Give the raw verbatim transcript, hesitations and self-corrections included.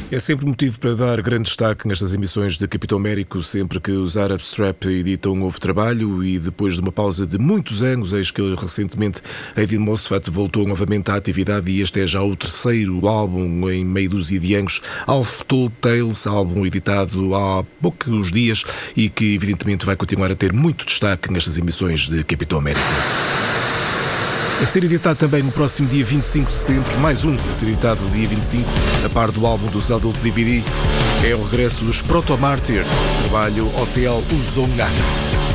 É sempre motivo para dar grande destaque nestas emissões de Capitão Américo, sempre que os Arab Strap editam um novo trabalho e depois de uma pausa de muitos anos, eis que recentemente Aidin Mosfat voltou novamente à atividade e este é já o terceiro álbum em meio dúzia de anos, Half Told Tales, álbum editado há poucos dias e que evidentemente vai continuar a ter muito destaque nestas emissões de Capitão Américo. A ser editado também no próximo dia vinte e cinco de setembro, mais um a ser editado no dia vinte e cinco, a par do álbum dos Adult D V D, é o regresso dos Proto Martyr, trabalho Hotel Uzonga.